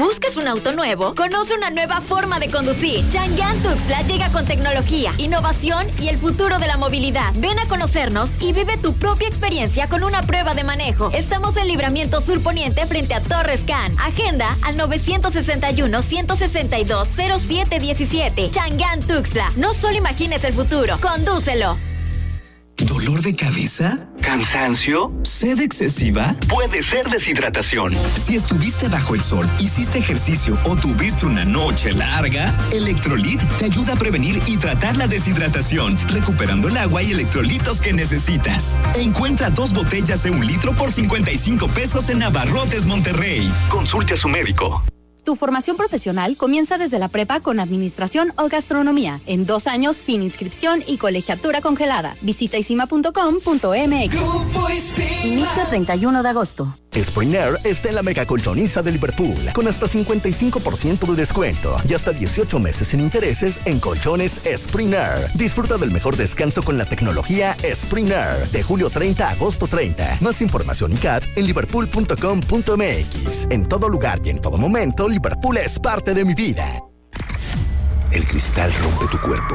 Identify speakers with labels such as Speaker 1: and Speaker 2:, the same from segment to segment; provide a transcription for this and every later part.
Speaker 1: ¿Buscas un auto nuevo? Conoce una nueva forma de conducir. Chang'an Tuxtla llega con tecnología, innovación y el futuro de la movilidad. Ven a conocernos y vive tu propia experiencia con una prueba de manejo. Estamos en Libramiento Sur Poniente frente a Torres Can. Agenda al 961-162-0717. Chang'an Tuxtla. No solo imagines el futuro, condúcelo.
Speaker 2: ¿Dolor de cabeza?
Speaker 3: ¿Cansancio?
Speaker 2: ¿Sed excesiva?
Speaker 3: Puede ser deshidratación.
Speaker 2: Si estuviste bajo el sol, hiciste ejercicio o tuviste una noche larga, Electrolit te ayuda a prevenir y tratar la deshidratación, recuperando el agua y electrolitos que necesitas. Encuentra 2 botellas de 1 litro por 55 pesos en Abarrotes Monterrey.
Speaker 3: Consulte a su médico.
Speaker 4: Tu formación profesional comienza desde la prepa con administración o gastronomía. En 2 años sin inscripción y colegiatura congelada. Visita isima.com.mx. Inicio 31 de agosto.
Speaker 5: Spring Air está en la mega colchoniza de Liverpool con hasta 55% de descuento y hasta 18 meses sin intereses en colchones Spring Air. Disfruta del mejor descanso con la tecnología Spring Air de julio 30 a agosto 30. Más información y CAT en liverpool.com.mx. En todo lugar y en todo momento, Liverpool es parte de mi vida.
Speaker 6: El cristal rompe tu cuerpo,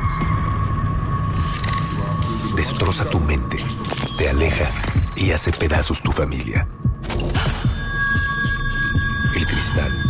Speaker 6: destroza tu mente, te aleja y hace pedazos tu familia. El cristal